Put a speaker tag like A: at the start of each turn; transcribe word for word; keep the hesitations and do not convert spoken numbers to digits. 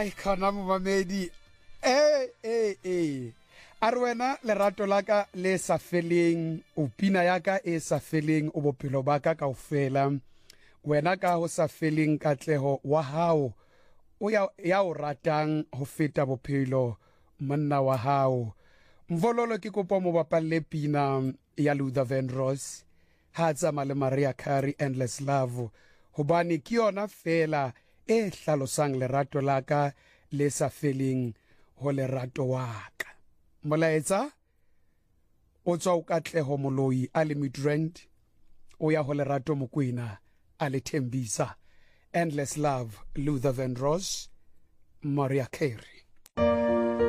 A: Ai khona momamedi eh eh eh a re wena lerato la ka le sa feleng o pina ya ka e sa feleng o bophelo ba ka kaofela wena ka ho sa feleng katleho wa hao o ya ya o ratang ho feta bophelo monna wa hao mvololo ke kopa mo bapalle pina ya Luther Vandross ha tsama le Maria Carey Endless Love hobane ke yona fela e hlalosang lerato la ka le sa feleng ho lerato wa ka molaetsa o tswa o katleho moloi a le Midrand o ya ho lerato Mokwena a le Thembisa Endless Love Luther Vandross Maria Carey.